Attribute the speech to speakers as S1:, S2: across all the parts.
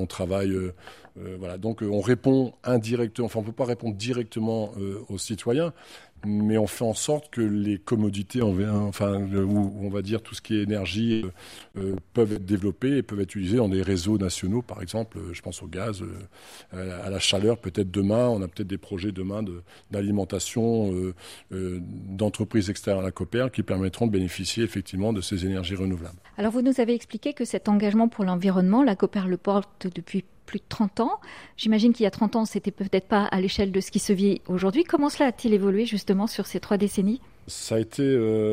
S1: On travaille, voilà. Donc on répond indirectement, enfin on ne peut pas répondre directement aux citoyens, mais on fait en sorte que les commodités, ou on va dire tout ce qui est énergie, peuvent être développées et peuvent être utilisées dans des réseaux nationaux, par exemple, je pense au gaz, à la chaleur, peut-être demain, on a peut-être des projets demain d'alimentation d'entreprises extérieures à la Copperle qui permettront de bénéficier effectivement de ces énergies renouvelables.
S2: Alors vous nous avez expliqué que cet engagement pour l'environnement, la Copperle le porte depuis plus de 30 ans. J'imagine qu'il y a 30 ans, c'était peut-être pas à l'échelle de ce qui se vit aujourd'hui. Comment cela a-t-il évolué justement sur ces 3 décennies ?
S1: Ça a été,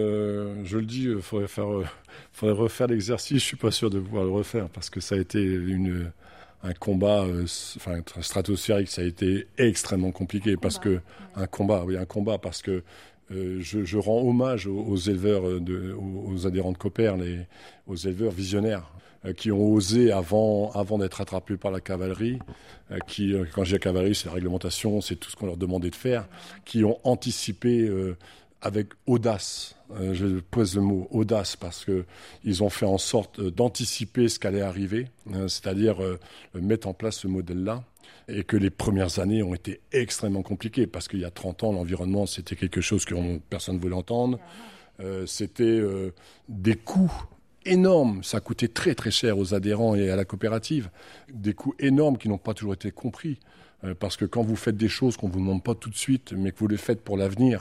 S1: je le dis, il faudrait refaire l'exercice. Je suis pas sûr de pouvoir le refaire parce que ça a été un combat, stratosphérique. Ça a été extrêmement compliqué parce que un combat parce que je rends hommage aux éleveurs, aux adhérents de Copperle et aux éleveurs visionnaires qui ont osé avant d'être attrapés par la cavalerie, quand je dis la cavalerie, c'est la réglementation, c'est tout ce qu'on leur demandait de faire, qui ont anticipé avec audace. Je pose le mot audace parce qu'ils ont fait en sorte d'anticiper ce qu'allait arriver, c'est-à-dire mettre en place ce modèle-là. Et que les premières années ont été extrêmement compliquées parce qu'il y a 30 ans, l'environnement, c'était quelque chose que personne ne voulait entendre. C'était des coûts énormes. Ça coûtait très très cher aux adhérents et à la coopérative. Des coûts énormes qui n'ont pas toujours été compris. Parce que quand vous faites des choses qu'on ne vous demande pas tout de suite, mais que vous les faites pour l'avenir,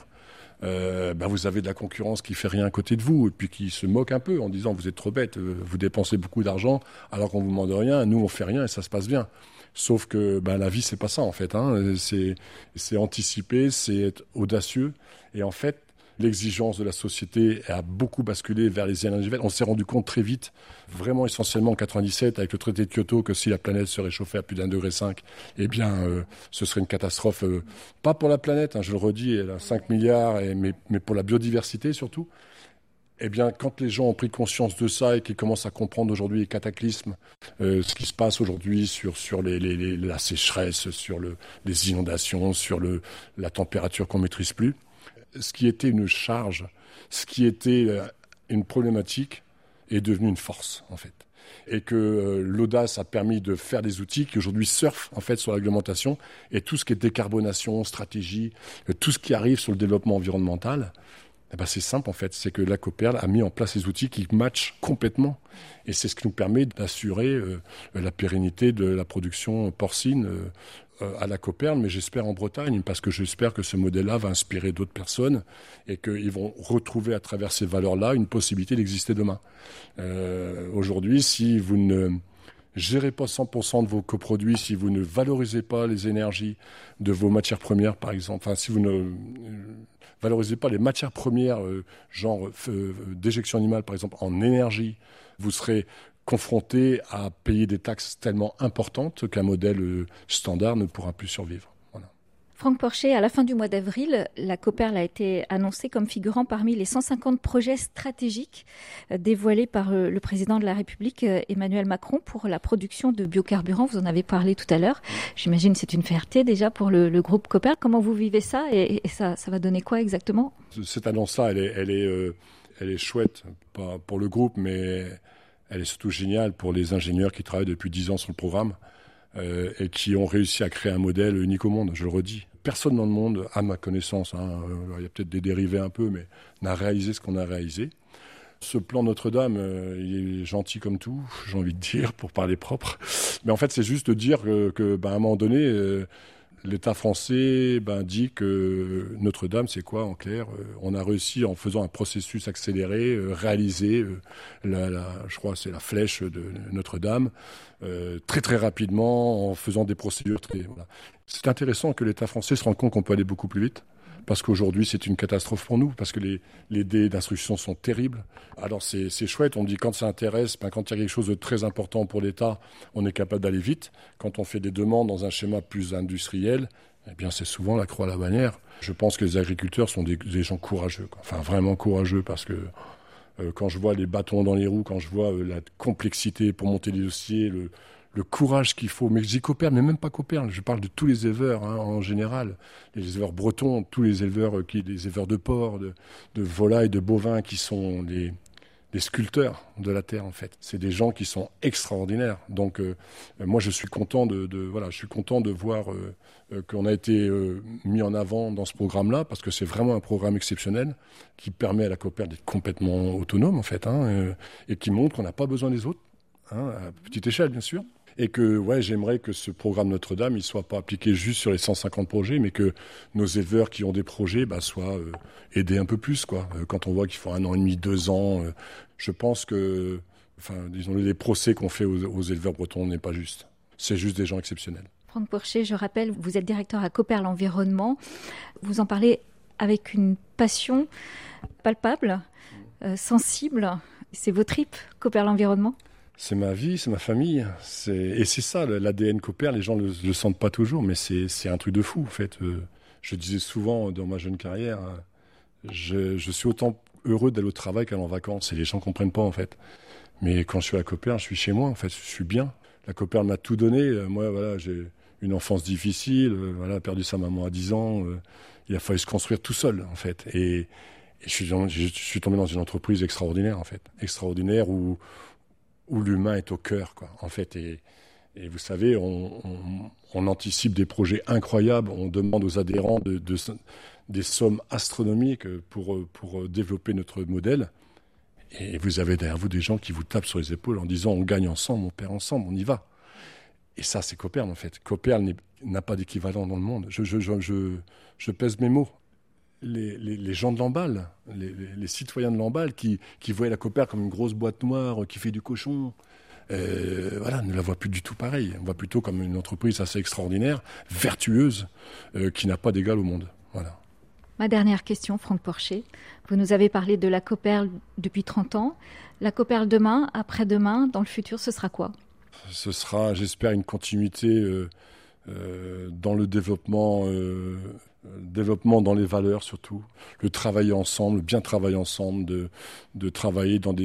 S1: vous avez de la concurrence qui fait rien à côté de vous et puis qui se moque un peu en disant vous êtes trop bête, vous dépensez beaucoup d'argent alors qu'on vous demande rien, nous on fait rien et ça se passe bien. Sauf que la vie c'est pas ça en fait, hein. C'est anticiper, c'est être audacieux et en fait l'exigence de la société a beaucoup basculé vers les énergies vertes. On s'est rendu compte très vite, vraiment essentiellement en 97 avec le traité de Kyoto, que si la planète se réchauffait à plus d'1,5 degré, ce serait une catastrophe, pas pour la planète, hein, je le redis, elle a 5 milliards, mais pour la biodiversité surtout. Eh bien, quand les gens ont pris conscience de ça et qu'ils commencent à comprendre aujourd'hui les cataclysmes, ce qui se passe aujourd'hui sur la sécheresse, sur les inondations, sur la température qu'on maîtrise plus, ce qui était une charge, ce qui était une problématique est devenu une force, en fait. Et que l'audace a permis de faire des outils qui aujourd'hui surfent en fait sur la réglementation et tout ce qui est décarbonation, stratégie, tout ce qui arrive sur le développement environnemental. C'est simple en fait, c'est que la Copperle a mis en place ces outils qui matchent complètement et c'est ce qui nous permet d'assurer la pérennité de la production porcine à la Copperle, mais j'espère en Bretagne, parce que j'espère que ce modèle-là va inspirer d'autres personnes et qu'ils vont retrouver à travers ces valeurs-là une possibilité d'exister demain. Aujourd'hui, si vous ne gérez pas 100% de vos coproduits, si vous ne valorisez pas les énergies de vos matières premières, par exemple, si vous ne valorisez pas les matières premières, déjection animale, par exemple, en énergie, vous serez confronté à payer des taxes tellement importantes qu'un modèle standard ne pourra plus survivre. Voilà.
S2: Franck Porcher, à la fin du mois d'avril, la Copperle a été annoncée comme figurant parmi les 150 projets stratégiques dévoilés par le président de la République, Emmanuel Macron, pour la production de biocarburants. Vous en avez parlé tout à l'heure. J'imagine que c'est une fierté déjà pour le groupe Copperle. Comment vous vivez ça et ça va donner quoi exactement ?
S1: Cette annonce-là, elle est chouette, pas pour le groupe, mais elle est surtout géniale pour les ingénieurs qui travaillent depuis 10 ans sur le programme et qui ont réussi à créer un modèle unique au monde, je le redis. Personne dans le monde, à ma connaissance, il y a peut-être des dérivés un peu, mais n'a réalisé ce qu'on a réalisé. Ce plan Notre-Dame, il est gentil comme tout, j'ai envie de dire, pour parler propre. Mais en fait, c'est juste de dire que à un moment donné, l'État français dit que Notre-Dame, c'est quoi en clair ? On a réussi en faisant un processus accéléré, réaliser, je crois que c'est la flèche de Notre-Dame, très très rapidement, en faisant des procédures voilà. C'est intéressant que l'État français se rende compte qu'on peut aller beaucoup plus vite. Parce qu'aujourd'hui, c'est une catastrophe pour nous, parce que les délais d'instruction sont terribles. Alors, c'est chouette, on me dit quand ça intéresse, quand il y a quelque chose de très important pour l'État, on est capable d'aller vite. Quand on fait des demandes dans un schéma plus industriel, eh bien, c'est souvent la croix à la bannière. Je pense que les agriculteurs sont des gens courageux, quoi. Enfin, vraiment courageux, parce que quand je vois les bâtons dans les roues, quand je vois la complexité pour monter les dossiers, le courage qu'il faut, mais je dis Copperle, mais même pas Copperle, je parle de tous les éleveurs en général, les éleveurs bretons, tous les éleveurs de porcs, de volailles, de bovins qui sont sculpteurs de la terre en fait. C'est des gens qui sont extraordinaires. Donc moi je suis content de voir qu'on a été mis en avant dans ce programme-là parce que c'est vraiment un programme exceptionnel qui permet à la Cooper d'être complètement autonome en fait et qui montre qu'on n'a pas besoin des autres, à petite échelle bien sûr. Et que j'aimerais que ce programme Notre-Dame il soit pas appliqué juste sur les 150 projets, mais que nos éleveurs qui ont des projets soient aidés un peu plus quoi. Quand on voit qu'il faut 1 an et demi, 2 ans, je pense que, disons les procès qu'on fait aux éleveurs bretons n'est pas juste. C'est juste des gens exceptionnels.
S2: Franck Porcher, je rappelle, vous êtes directeur à Cooper l'Environnement. Vous en parlez avec une passion palpable, sensible. C'est vos tripes, Cooper l'Environnement.
S1: C'est ma vie, c'est ma famille. Et c'est ça, l'ADN Cooper, les gens ne le sentent pas toujours, mais c'est un truc de fou, en fait. Je disais souvent dans ma jeune carrière, je suis autant heureux d'aller au travail qu'aller en vacances. Et les gens ne comprennent pas, en fait. Mais quand je suis à Cooper, je suis chez moi, en fait. Je suis bien. La Cooper m'a tout donné. Moi, j'ai une enfance difficile. Perdu sa maman à 10 ans. Il a fallu se construire tout seul, en fait. Et je suis tombé dans une entreprise extraordinaire, en fait. Extraordinaire où l'humain est au cœur, quoi, en fait. Et vous savez, on anticipe des projets incroyables, on demande aux adhérents des sommes astronomiques pour développer notre modèle. Et vous avez derrière vous des gens qui vous tapent sur les épaules en disant « on gagne ensemble, on perd ensemble, on y va ». Et ça, c'est Cooper, en fait. Cooper n'a pas d'équivalent dans le monde. Je pèse mes mots. Les gens de Lamballe, les citoyens de Lamballe qui voyaient la Cooper comme une grosse boîte noire qui fait du cochon, ne la voient plus du tout pareil. On voit plutôt comme une entreprise assez extraordinaire, vertueuse, qui n'a pas d'égal au monde. Voilà.
S2: Ma dernière question, Franck Porcher. Vous nous avez parlé de la Cooper depuis 30 ans. La Cooper demain, après-demain, dans le futur, ce sera quoi ?
S1: Ce sera, j'espère, une continuité dans le développement dans les valeurs surtout, le travailler ensemble, bien travailler ensemble, de travailler dans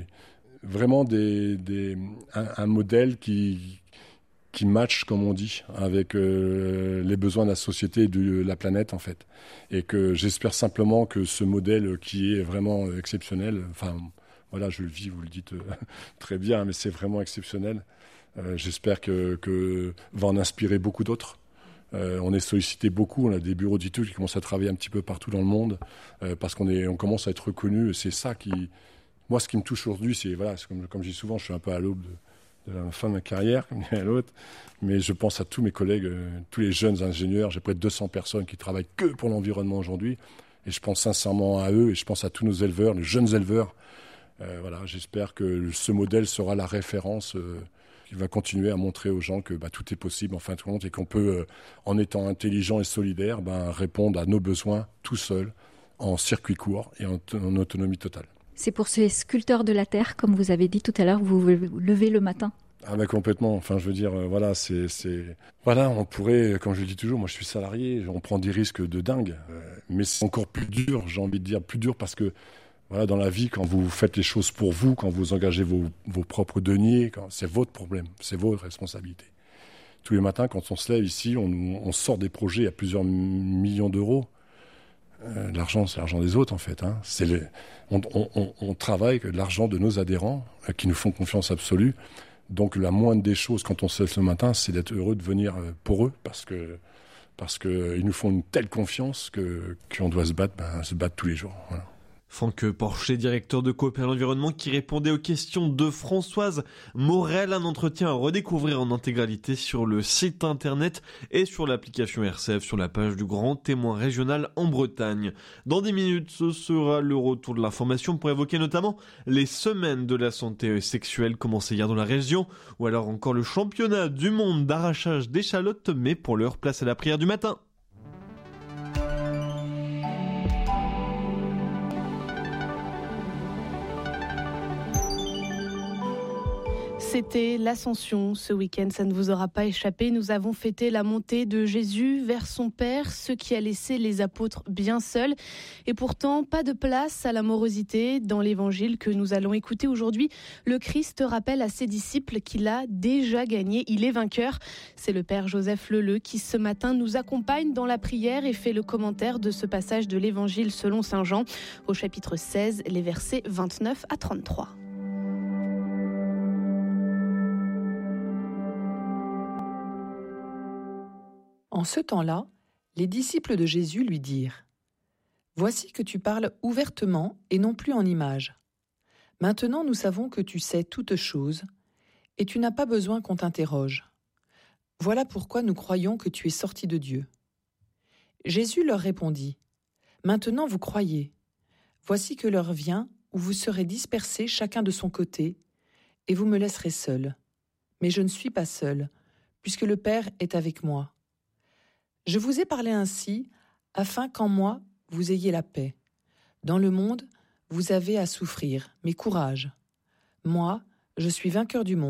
S1: un modèle qui match, comme on dit, avec les besoins de la société et de la planète en fait. Et que j'espère simplement que ce modèle qui est vraiment exceptionnel, je le vis, vous le dites très bien, mais c'est vraiment exceptionnel. J'espère que va en inspirer beaucoup d'autres. On est sollicité beaucoup, on a des bureaux d'études qui commencent à travailler un petit peu partout dans le monde parce qu'on commence à être reconnu. C'est ça moi, ce qui me touche aujourd'hui, c'est comme je dis souvent, je suis un peu à l'aube de la fin de ma carrière, comme dirait l'autre, mais je pense à tous mes collègues, tous les jeunes ingénieurs. J'ai près de 200 personnes qui travaillent que pour l'environnement aujourd'hui, et je pense sincèrement à eux, et je pense à tous nos éleveurs, les jeunes éleveurs. J'espère que ce modèle sera la référence. Il va continuer à montrer aux gens que tout est possible en fin de compte et qu'on peut, en étant intelligent et solidaire, répondre à nos besoins tout seul, en circuit court et en autonomie totale.
S2: C'est pour ces sculpteurs de la terre, comme vous avez dit tout à l'heure, vous vous levez le matin.
S1: Complètement. On pourrait, comme je le dis toujours, moi je suis salarié, on prend des risques de dingue, mais c'est encore plus dur, j'ai envie de dire, plus dur parce que dans la vie, quand vous faites les choses pour vous, quand vous engagez vos propres deniers, c'est votre problème, c'est votre responsabilité. Tous les matins, quand on se lève ici, on sort des projets à plusieurs millions d'euros. L'argent, c'est l'argent des autres, en fait. On travaille avec l'argent de nos adhérents qui nous font confiance absolue. Donc, la moindre des choses, quand on se lève ce matin, c'est d'être heureux de venir pour eux parce qu'ils nous font une telle confiance qu'on doit se battre tous les jours. Voilà.
S3: Franck Porcher, directeur de Cooper l'Environnement, qui répondait aux questions de Françoise Morel. Un entretien à redécouvrir en intégralité sur le site internet et sur l'application RCF sur la page du Grand Témoin Régional en Bretagne. Dans 10 minutes, ce sera le retour de l'information pour évoquer notamment les semaines de la santé sexuelle commencées hier dans la région ou alors encore le championnat du monde d'arrachage d'échalotes, mais pour l'heure, place à la prière du matin.
S4: C'était l'Ascension ce week-end, ça ne vous aura pas échappé. Nous avons fêté la montée de Jésus vers son Père, ce qui a laissé les apôtres bien seuls. Et pourtant, pas de place à la morosité. Dans l'évangile que nous allons écouter aujourd'hui, le Christ rappelle à ses disciples qu'il a déjà gagné, il est vainqueur. C'est le Père Joseph Leleu qui ce matin nous accompagne dans la prière et fait le commentaire de ce passage de l'évangile selon saint Jean, au chapitre 16, les versets 29 à 33.
S5: En ce temps-là, les disciples de Jésus lui dirent : « Voici que tu parles ouvertement et non plus en images. Maintenant nous savons que tu sais toutes choses, et tu n'as pas besoin qu'on t'interroge. Voilà pourquoi nous croyons que tu es sorti de Dieu. » Jésus leur répondit : « Maintenant vous croyez. Voici que l'heure vient où vous serez dispersés chacun de son côté, et vous me laisserez seul. Mais je ne suis pas seul, puisque le Père est avec moi. Je vous ai parlé ainsi, afin qu'en moi, vous ayez la paix. Dans le monde, vous avez à souffrir, mais courage. Moi, je suis vainqueur du monde. »